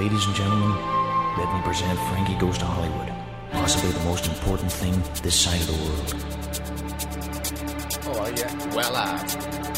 ladies and gentlemen, let me present Frankie Goes to Hollywood. Possibly the most important thing this side of the world. Oh, yeah. Well,